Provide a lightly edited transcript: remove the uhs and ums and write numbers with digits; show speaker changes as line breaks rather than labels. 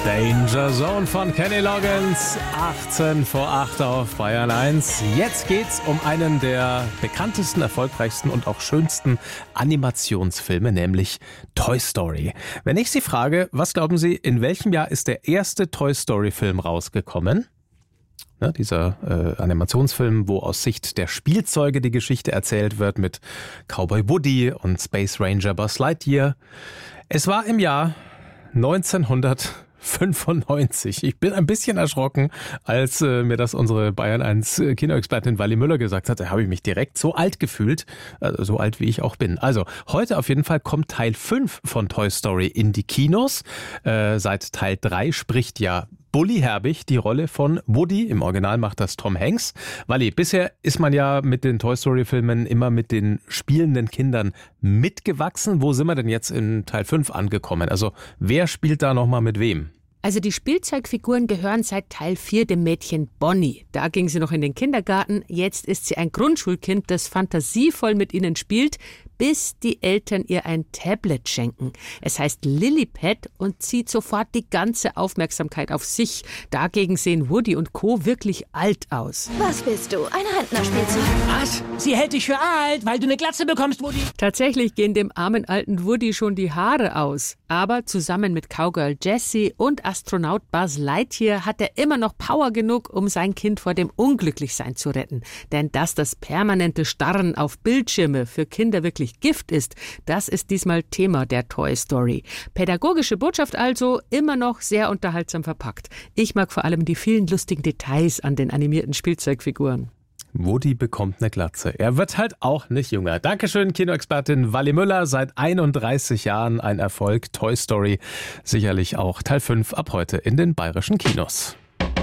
Danger Zone von Kenny Loggins, 18 vor 8 auf Bayern 1. Jetzt geht's um einen der bekanntesten, erfolgreichsten und auch schönsten Animationsfilme, nämlich Toy Story. Wenn ich Sie frage, was glauben Sie, in welchem Jahr ist der erste Toy Story Film rausgekommen? Ja, dieser Animationsfilm, wo aus Sicht der Spielzeuge die Geschichte erzählt wird mit Cowboy Woody und Space Ranger Buzz Lightyear. Es war im Jahr 1995. Ich bin ein bisschen erschrocken, als mir das unsere Bayern 1 Kinoexpertin Wally Müller gesagt hat. Da habe ich mich direkt so alt gefühlt, so alt wie ich auch bin. Also heute auf jeden Fall kommt Teil 5 von Toy Story in die Kinos. Seit Teil 3 spricht ja Bully Herbig die Rolle von Woody. Im Original macht das Tom Hanks. Wally, bisher ist man ja mit den Toy Story Filmen immer mit den spielenden Kindern mitgewachsen. Wo sind wir denn jetzt in Teil 5 angekommen? Also wer spielt da nochmal mit wem?
Also die Spielzeugfiguren gehören seit Teil 4 dem Mädchen Bonnie. Da ging sie noch in den Kindergarten. Jetzt ist sie ein Grundschulkind, das fantasievoll mit ihnen spielt, bis die Eltern ihr ein Tablet schenken. Es heißt Lillipad und zieht sofort die ganze Aufmerksamkeit auf sich. Dagegen sehen Woody und Co. wirklich alt aus.
Was bist du? Ein Rentnerspielzeug?
Was? Sie hält dich für alt, weil du eine Glatze bekommst, Woody?
Tatsächlich gehen dem armen alten Woody schon die Haare aus. Aber zusammen mit Cowgirl Jessie und Astronaut Buzz Lightyear hat er immer noch Power genug, um sein Kind vor dem Unglücklichsein zu retten. Denn dass das permanente Starren auf Bildschirme für Kinder wirklich Gift ist, das ist diesmal Thema der Toy Story. Pädagogische Botschaft also, immer noch sehr unterhaltsam verpackt. Ich mag vor allem die vielen lustigen Details an den animierten Spielzeugfiguren.
Woody bekommt eine Glatze. Er wird halt auch nicht jünger. Dankeschön, Kinoexpertin Wally Müller. Seit 31 Jahren ein Erfolg. Toy Story sicherlich auch Teil 5 ab heute in den bayerischen Kinos.